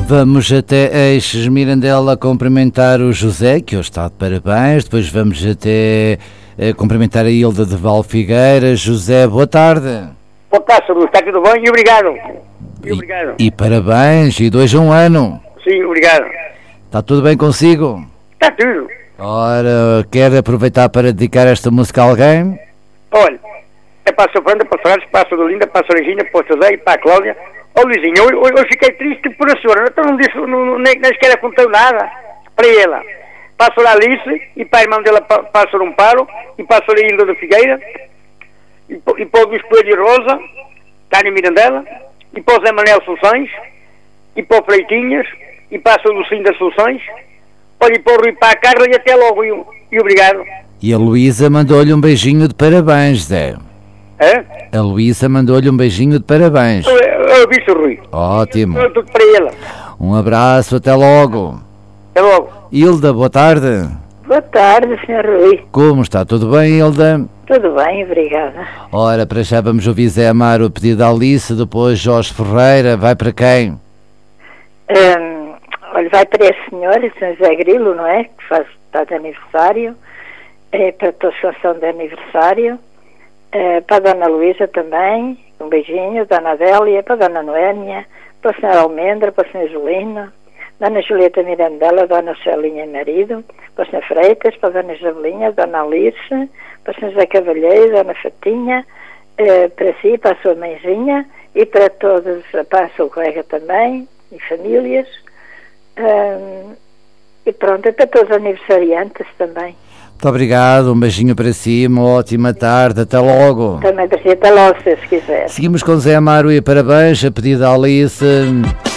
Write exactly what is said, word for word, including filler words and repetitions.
Vamos até Eixes Mirandela cumprimentar o José, que hoje está de parabéns. Depois vamos até eh, cumprimentar a Hilda de Valfigueira. José, boa tarde. Boa tarde, Saúde. Está tudo bem? E obrigado. E, obrigado. E, e parabéns, e dois a um ano. Sim, obrigado. Está tudo bem consigo? Está tudo. Ora, quer aproveitar para dedicar esta música a alguém? Olha, é para a Sofranda, para a Soares, para a Sodolinda, para a Sorejinha, para o José e para a Cláudia. Ô Luizinho, eu, eu, eu fiquei triste por a senhora, então não disse, não, nem, nem sequer contou nada para ela. Para a senhora Alice e para a irmã dela, para, para a senhora Amparo e para a senhora Hilda da Figueira e, e para o Luís Coelho Rosa, Tânia Mirandela e para o Zé Manuel Soluções e para o Freitinhas e para a senhora Lucinda Soluções. Olha, e para o Rui, para a Carla e até logo e, e obrigado. E a Luísa mandou-lhe um beijinho de parabéns, Zé. É? A Luísa mandou-lhe um beijinho de parabéns. Eu, eu vi isso, Rui. Ótimo. Eu tudo para ela. Um abraço, até logo. Até logo. Hilda, boa tarde. Boa tarde, senhor Rui. Como está? Tudo bem, Hilda? Tudo bem, obrigada. Ora, para já vamos ouvir Zé Amaro, o pedido da Alice, depois Jorge Ferreira. Vai para quem? Um, olha, vai para esse senhor, São José Grilo, não é? Que faz, está de aniversário. É para a tua canção de aniversário. É, para a Dona Luísa também, um beijinho. Dona Adélia, para a Dona Noémia, para a Senhora Almendra, para a Senhora Julina, Dona Julieta Mirandela, Dona Celinha e marido, para a Senhora Freitas, para a Dona Jabelinha, Dona Alice, para a Senhora José Cavalheiro, Dona Fatinha, é, para si, para a sua mãezinha e para todos, para a sua colega também, e famílias. Um, e pronto, e para todos os aniversariantes também. Muito obrigado, um beijinho para si, uma ótima tarde, até logo. Também para si, até logo, se quiser. Seguimos com Zé Amaro e parabéns, a pedido da Alice.